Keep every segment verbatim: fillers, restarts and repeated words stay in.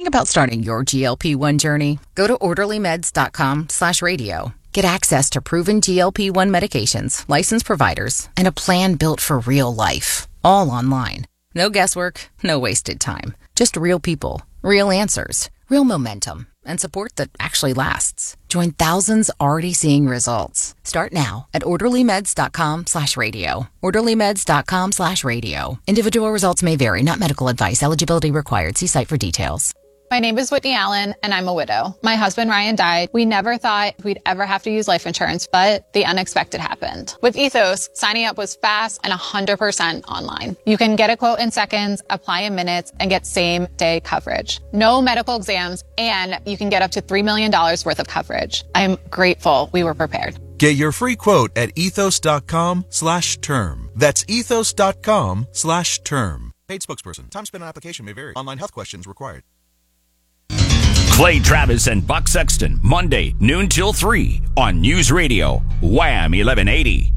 about starting your G L P one journey? Go to orderlymeds.com slash radio. Get access to proven G L P one medications, licensed providers, and a plan built for real life. All online. No guesswork, no wasted time. Just real people, real answers, real momentum, and support that actually lasts. Join thousands already seeing results. Start now at orderlymeds.com slash radio. orderlymeds.com slash radio. Individual results may vary, not medical advice. Eligibility required. See site for details. My name is Whitney Allen, and I'm a widow. My husband, Ryan, died. We never thought we'd ever have to use life insurance, but the unexpected happened. With Ethos, signing up was fast and one hundred percent online. You can get a quote in seconds, apply in minutes, and get same-day coverage. No medical exams, and you can get up to three million dollars worth of coverage. I'm grateful we were prepared. Get your free quote at ethos.com slash term. That's ethos.com slash term. Paid spokesperson. Time spent on application may vary. Online health questions required. Clay Travis and Buck Sexton, Monday, noon till three on News Radio, Wham eleven eighty.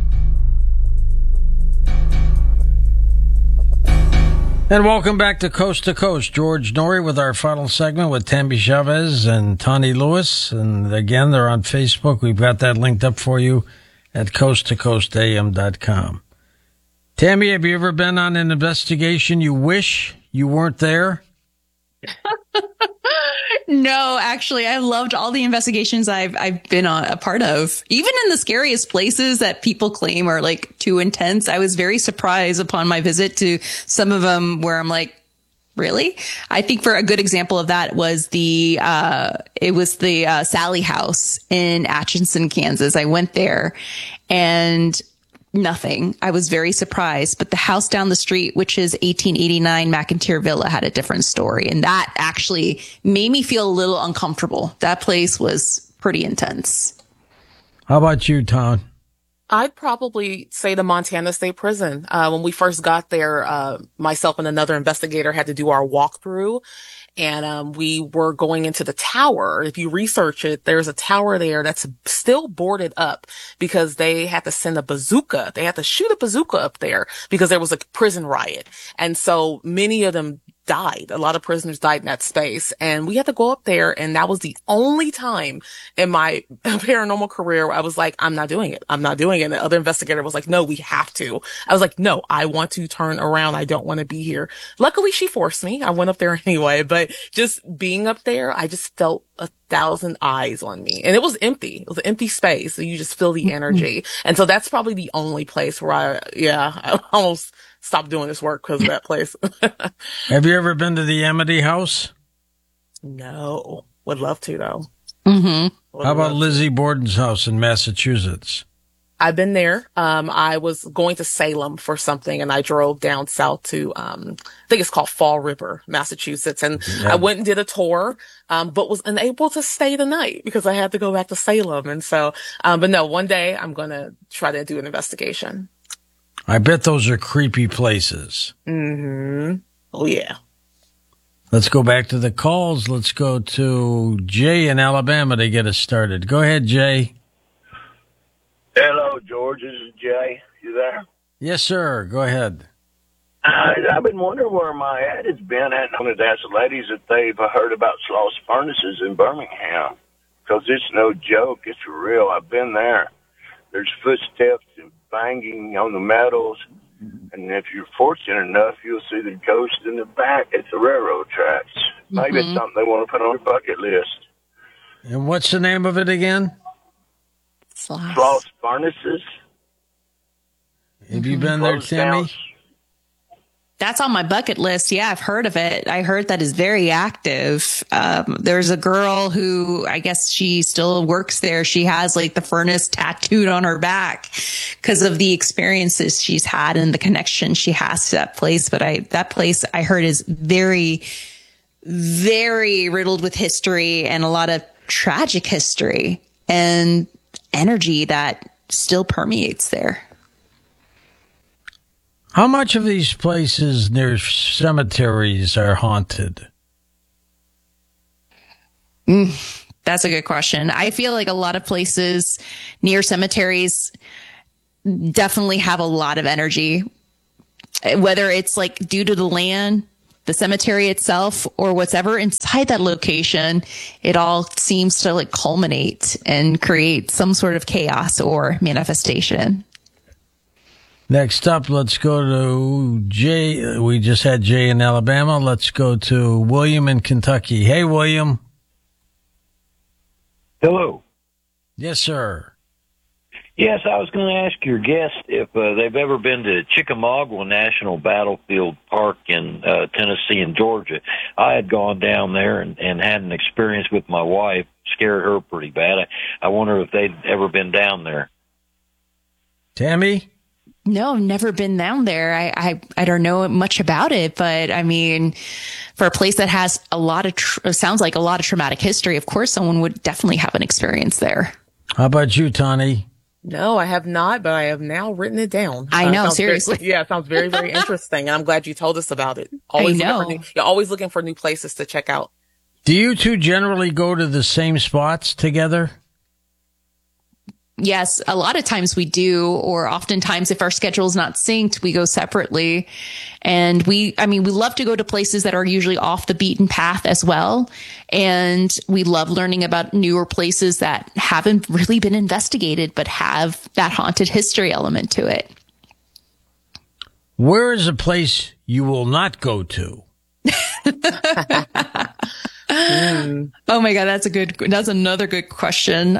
And welcome back to Coast to Coast. George Norrie with our final segment with Tammy Chavez and Tawny Lewis. And again, they're on Facebook. We've got that linked up for you at coast to coast a m dot com. Tammy, have you ever been on an investigation you wish you weren't there? No, actually, I've loved all the investigations I've I've been on, a part of. Even in the scariest places that people claim are like too intense, I was very surprised upon my visit to some of them where I'm like, really? I think for a good example of that was the uh it was the uh, Sally House in Atchison, Kansas. I went there and nothing. I was very surprised. But the house down the street, which is eighteen eighty-nine McIntyre Villa, had a different story. And that actually made me feel a little uncomfortable. That place was pretty intense. How about you, Tom? I'd probably say the Montana State Prison. Uh, when we first got there, uh, myself and another investigator had to do our walkthrough. And, um, we were going into the tower. If you research it, there's a tower there that's still boarded up because they had to send a bazooka. They had to shoot a bazooka up there because there was a prison riot. And so many of them died. A lot of prisoners died in that space. And we had to go up there. And that was the only time in my paranormal career where I was like, I'm not doing it. I'm not doing it. And the other investigator was like, no, we have to. I was like, no, I want to turn around. I don't want to be here. Luckily, she forced me. I went up there anyway. But just being up there, I just felt a thousand eyes on me. And it was empty. It was an empty space. So you just feel the energy. And so that's probably the only place where I, yeah, I almost stopped doing this work because of that place. Have you ever been to the Amity House? No. Would love to, though. Mm-hmm. How about Lizzie Borden's house in Massachusetts? I've been there. Um, I was going to Salem for something and I drove down south to, um, I think it's called Fall River, Massachusetts. And yeah. I went and did a tour, um, but was unable to stay the night because I had to go back to Salem. And so, um, but no, one day I'm going to try to do an investigation. I bet those are creepy places. Mm-hmm. Oh, yeah. Let's go back to the calls. Let's go to Jay in Alabama to get us started. Go ahead, Jay. Hello, George. This is Jay. You there? Yes, sir. Go ahead. I, I've been wondering where my ad has been at. I wanted to ask the ladies if they've heard about Sloss Furnaces in Birmingham. Because it's no joke. It's real. I've been there. There's footsteps and banging on the metals. And if you're fortunate enough, you'll see the ghost in the back at the railroad tracks. Maybe mm-hmm. it's something they want to put on their bucket list. And what's the name of it again? Sloss. Sloss Furnaces. Have you been there, Timmy? That's on my bucket list. Yeah, I've heard of it. I heard that is very active. Um, there's a girl who, I guess she still works there. She has like the furnace tattooed on her back because of the experiences she's had and the connection she has to that place. But I, that place I heard is very, very riddled with history and a lot of tragic history and energy that still permeates there. How much of these places near cemeteries are haunted? Mm, that's a good question. I feel like a lot of places near cemeteries definitely have a lot of energy, whether it's like due to the land, the cemetery itself or whatever inside that location, it all seems to like culminate and create some sort of chaos or manifestation. Next up, let's go to Jay. We just had Jay in Alabama. Let's go to William in Kentucky. Hey, William. Hello. Yes, sir. Yes, I was going to ask your guest if uh, they've ever been to Chickamauga National Battlefield Park in uh, Tennessee and Georgia. I had gone down there and, and had an experience with my wife, scared her pretty bad. I, I wonder if they'd ever been down there. Tammy? No, I've never been down there. I, I, I don't know much about it, but I mean, for a place that has a lot of, tr- sounds like a lot of traumatic history, of course, someone would definitely have an experience there. How about you, Tani? No, I have not, but I have now written it down. I know, uh, seriously. Very, yeah, it sounds very, very interesting. And I'm glad you told us about it. Always I know. Looking for new, you're always looking for new places to check out. Do you two generally go to the same spots together? Yes, a lot of times we do, or oftentimes if our schedule is not synced, we go separately. And we, I mean, we love to go to places that are usually off the beaten path as well. And we love learning about newer places that haven't really been investigated, but have that haunted history element to it. Where is a place you will not go to? mm. Oh my God, that's a good, that's another good question.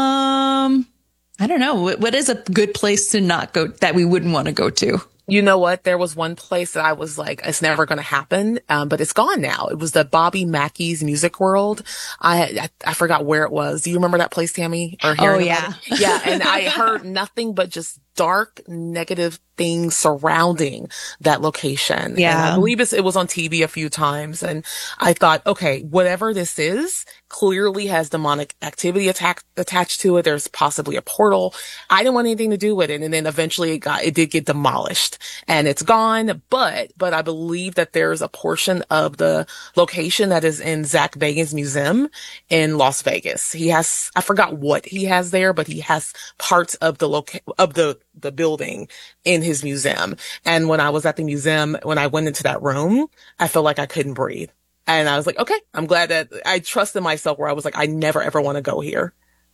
Um, I don't know. What, what is a good place to not go that we wouldn't want to go to? You know what? There was one place that I was like, it's never going to happen. Um, but it's gone now. It was the Bobby Mackey's Music World. I, I, I forgot where it was. Do you remember that place, Tammy? Or oh, yeah. Yeah. And I heard nothing but just dark, negative things surrounding that location. Yeah. And I believe it's, it was on T V a few times. And I thought, okay, whatever this is clearly has demonic activity attack, attached to it. There's possibly a portal. I didn't want anything to do with it. And then eventually it got, it did get demolished and it's gone. But, but I believe that there's a portion of the location that is in Zach Bagans' museum in Las Vegas. He has, I forgot what he has there, but he has parts of the loca- of the, the building in his museum. And when I was at the museum, when I went into that room, I felt like I couldn't breathe. And I was like, okay, I'm glad that I trusted myself where I was like, I never ever want to go here.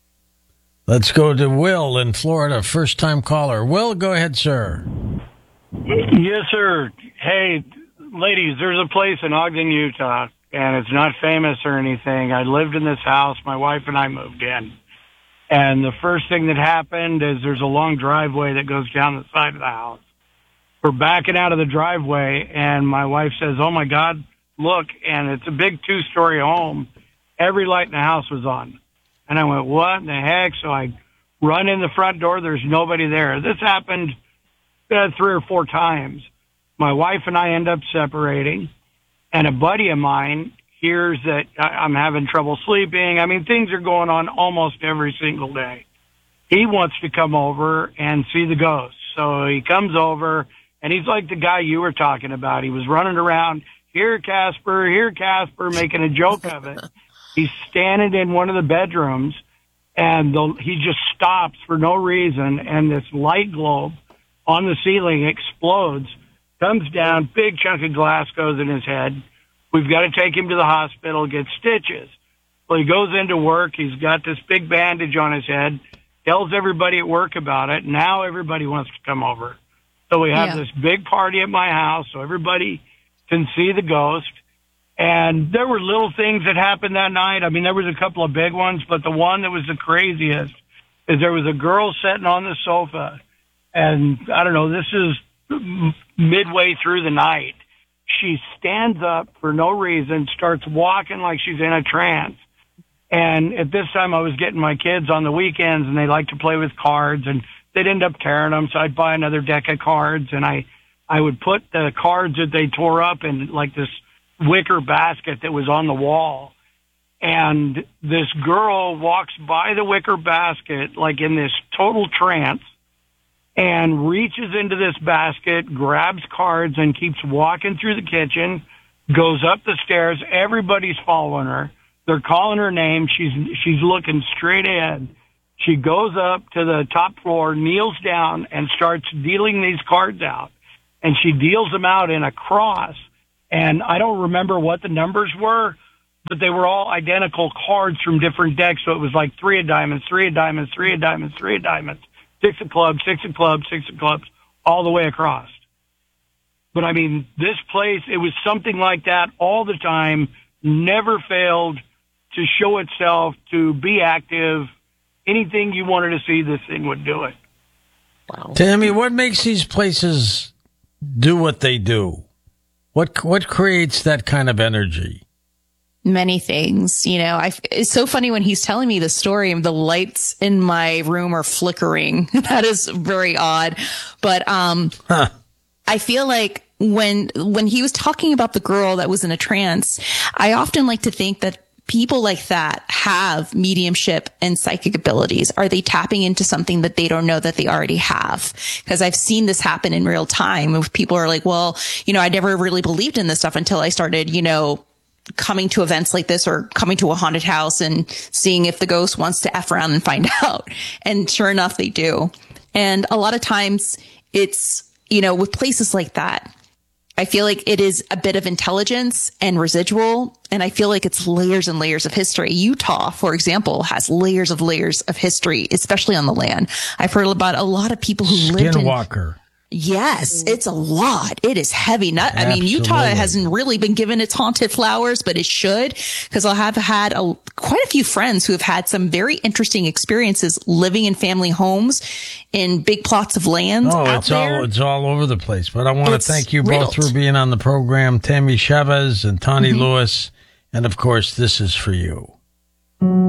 Let's go to Will in Florida, first time caller. Will, go ahead, sir. Yes, sir. Hey, ladies, there's a place in Ogden, Utah, and it's not famous or anything. I lived in this house. My wife and I moved in. And the first thing that happened is there's a long driveway that goes down the side of the house. We're backing out of the driveway, and my wife says, oh, my God, look, and it's a big two-story home. Every light in the house was on. And I went, what in the heck? So I run in the front door. There's nobody there. This happened uh, three or four times. My wife and I end up separating, and a buddy of mine hears that I'm having trouble sleeping. I mean, things are going on almost every single day. He wants to come over and see the ghosts. So he comes over, and he's like the guy you were talking about. He was running around, here, Casper, here, Casper, making a joke of it. He's standing in one of the bedrooms, and the, he just stops for no reason, and this light globe on the ceiling explodes, comes down, big chunk of glass goes in his head. We've got to take him to the hospital, get stitches. Well, he goes into work. He's got this big bandage on his head, tells everybody at work about it. Now everybody wants to come over. So we have yeah. this big party at my house so everybody can see the ghost. And there were little things that happened that night. I mean, there was a couple of big ones, but the one that was the craziest is there was a girl sitting on the sofa. And I don't know, this is midway through the night. She stands up for no reason, starts walking like she's in a trance. And at this time, I was getting my kids on the weekends, and they like to play with cards, and they'd end up tearing them. So I'd buy another deck of cards, and I, I would put the cards that they tore up in like this wicker basket that was on the wall. And this girl walks by the wicker basket, like in this total trance, and reaches into this basket, grabs cards, and keeps walking through the kitchen, goes up the stairs. Everybody's following her. They're calling her name. She's she's looking straight ahead. She goes up to the top floor, kneels down, and starts dealing these cards out. And she deals them out in a cross. And I don't remember what the numbers were, but they were all identical cards from different decks. So it was like three of diamonds, three of diamonds, three of diamonds, three of diamonds, six of clubs, six of clubs, six of clubs, all the way across. But I mean, this place, it was something like that all the time, never failed to show itself, to be active. Anything you wanted to see, this thing would do it. Wow. Tammy, what makes these places do what they do? What what creates that kind of energy? Many things, you know. I, it's so funny when he's telling me the story, the lights in my room are flickering. That is very odd. But um, huh. I feel like when when he was talking about the girl that was in a trance, I often like to think that people like that have mediumship and psychic abilities. Are they tapping into something that they don't know that they already have? Because I've seen this happen in real time. If people are like, well, you know, I never really believed in this stuff until I started, you know, coming to events like this or coming to a haunted house and seeing if the ghost wants to F around and find out. And sure enough, they do. And a lot of times it's, you know, with places like that, I feel like it is a bit of intelligence and residual, and I feel like it's layers and layers of history. Utah, for example, has layers of layers of history, especially on the land. I've heard about a lot of people who lived in... Skinwalker. Yes, it's a lot. It is heavy. Not, I mean, Utah hasn't really been given its haunted flowers, but it should, because I have had a, quite a few friends who have had some very interesting experiences living in family homes in big plots of land. Oh, out it's there. all it's all over the place. But I want It's to thank you riddled. both for being on the program, Tammy Chavez and Tani mm-hmm. Lewis, and of course, this is for you.